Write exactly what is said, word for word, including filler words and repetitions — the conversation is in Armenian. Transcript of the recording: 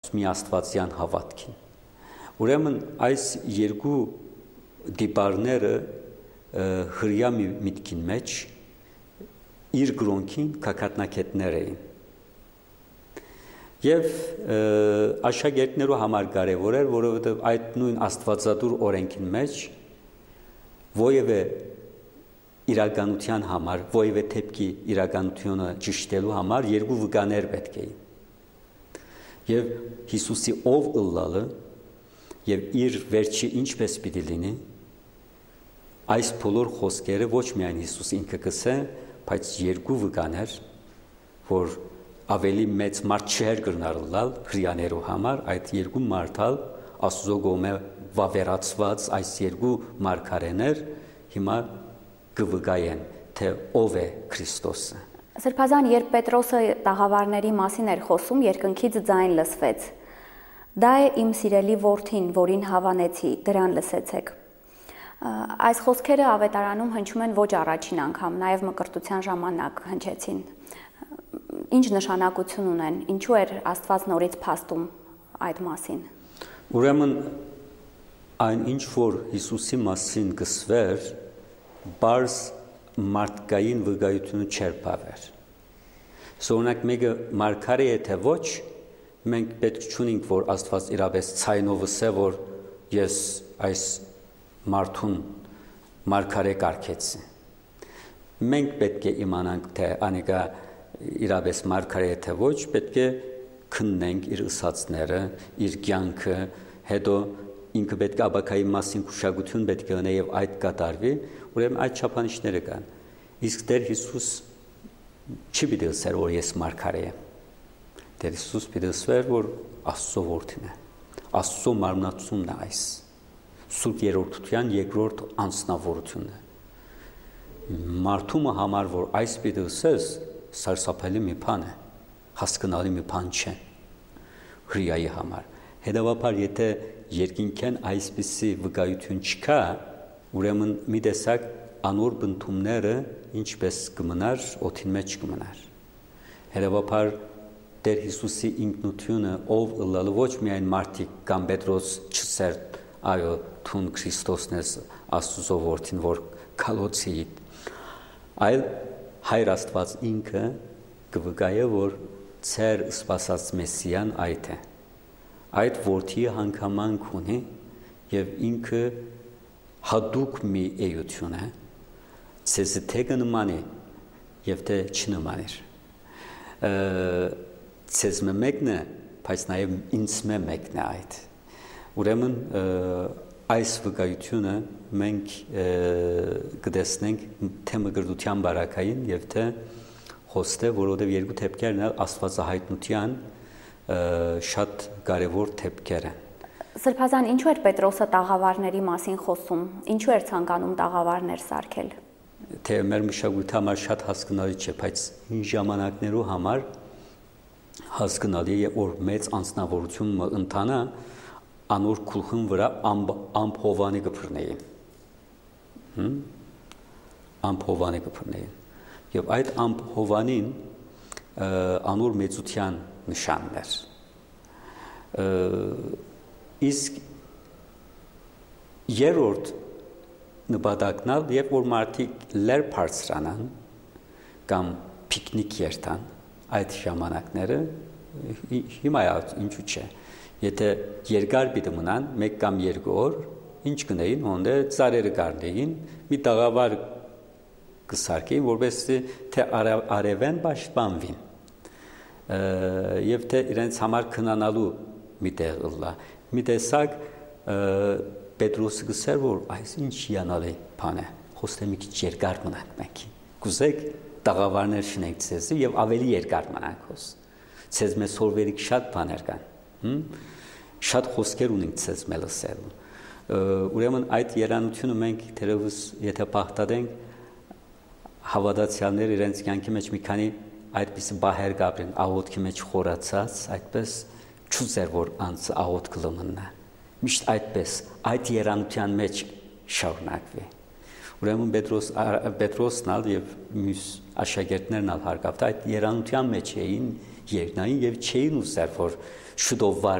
մի աստվածյան հավատքին։ Ուրեմն այս երկու դիպարները հրյա միտքին մեջ իր գրոնքին կակատնակետներ էին։ Եվ աշակերտներու համար կարևոր էր, որովհետև այդ նույն աստվածադուր օրենքին մեջ ովևէ իրականության համար, ովևէ թեփքի իրականությունը ճշտելու համար երկու վկաներ պետք էին։ Եվ Հիսուսի ով ըլլալը եւ իր վերջի ինչպես պիտի լինի, այս բոլոր խոսքերը ոչ միայն Հիսուս ինքը կսե, բայց երկու վկաներ, որ ավելի մեծ մարդ չէր գրնարլալ հրյաներու համար, այդ երկու մարդալ Աստծո կողմէ վավերացված այս երկու մարգարեներ հիմա կվկայեն, թե ով է Քրիստոսը։ Սրբազան, երբ Պետրոսը տաղավարների մասին էր խոսում, երկնքից ձայն լսվեց. «Դա է իմ սիրելի որդին, որին հավանեցի, դրան լսեցեք»։ Այս խոսքերը ավետարանում հնչում են ոչ առաջին անգամ, նաև մկրտության ժամանակ հնչեցին։ Ինչ նշանակություն ունեն, ինչու էր Աստված նորից փաստում այդ մասին։ Ուրեմն այն ինչ որ Հիսուսի մասին կսվեր, բարձ մարդկային վկայությունը չէր բավեր։ Սօնակ մեկը մարգարե է թե ոչ, մենք պետք չունենք, որ Աստված իրապես ցայնով ասե, որ ես այս մարդուն մարգարե կարգեցի։ Մենք պետք է իմանանք, թե անիկա իրապես մարգարե է թե ոչ, պետք է քննենք իր ըսածները, իր կյանքը, հետո ինքը պետք է աբակայի մասին քուշագություն պետք է ունի եւ այդ կատարվի, ուրեմն այդ չափանիշները կան։ Իսկ Տեր Հիսուս չի պիտի ասեր, որ ես մարգարե եմ։ Տեր Հիսուս պիտի ասեր, որ Աստծո որդին է։ Աստծո մարմնացումն է այս։ Սուրբ երրորդության երկրորդ անձնավորությունն է։ Մարդումը համար, որ այս պիտի ասես, սարսափելի մի բան է, հասկանալի մի բան չէ հրյայի համար։ Հետևաբար, եթե երկինքեն այսպիսի վկայություն չկա, ուրեմն մի տեսակ անոր բնդումները ինչպես կմնար, օդին մեջ կմնար։ Հետևաբար, Տեր Հիսուսի ինքնությունը ով ըլլալը ոչ միայն մարդիկ կամ Պետրոս չսեր, այո, թուն Քրիստոսն ես Աստծո որդին, որ քալոցի, այլ Հայր Աստված ինքը կվկայե, որ ծեր սպասած Մեսիան այդ է։ Այդ որդի հանգամանք ունի եւ ինքը հատուկ մի էություն է, ցեզ թե կնման է եւ թե չնման է։ Ցեզ մեկն է, բայց նաեւ ինձ մեկն է այդ։ Ուրեմն այս վկայությունը մենք կտեսնենք թե մկրտության բարակային եւ թե խոստե, որովհետեւ երկու թեփքերն էլ աստվածահայտնության շատ կարևոր թեփքեր են։ Սրբազան, ինչու էր Պետրոսը տաղավարների մասին խոսում, ինչու էր ցանկանում տաղավարներ սարքել։ Թե մեր մշակույթի համար շատ հասկանալի չէ, բայց հին ժամանակներու համար հասկանալի է, որ մեծ անձնավորությունը ընթանա անոր քուլխուն վրա ամբ հովանի կփռնեին։ Հմ ամբ հովանի կփռնեին։ Եվ այդ ամբ հովանին անոր մեծության նշանն էր։ Իսկ երրորդ նպատակն է, երբ որ մարդիկ լեր բարձրանան կամ պիկնիկ երթան այդ ժամանակները, հիմա ինչու՞ չէ։ Եթե երկար պիտի մնան, մեկ կամ երկու օր, ինչ կնեին, հոնդե ծառերը կառնեին, մի տաղավար կսարքեին, որովհետեւ թե արևեն պաշտպանվին, եւ թե իրենց համար քնանալու մի տեղ ըլլա։ Մի տեսակ Պետրոսը գսեր, որ այս ինչ հիանալի բան է, խոստե մի քիչ երկար մնանք մենք։ Կուզեք տաղավարներ շնենք ցեզի եւ ավելի երկար մնանք հոս։ Ցեզ մեզ հորվերիկ շատ բաներ կան, հմ շատ խոսքեր ունենք ցեզ մեզ լսելու։ Ուրեմն այդ երանությունը մենք թերևս եթե պահտադենք հավատացյալներ իրենց կյանքի մեջ մի քանի այդպիսի բահեր կապրեն, աղոթքի մեջ խորացած, այդպես չուզեր որ անց աղոթք լմնա։ Միշտ այդպես այդ երանության մեջ շարունակվի։ Ուրեմն Պետրոս Պետրոսն ալ եւ մյուս աշակերտներն ալ հարկավտ այդ երանության մեջ էին երկնային եւ չէին ուզեր որ շուտով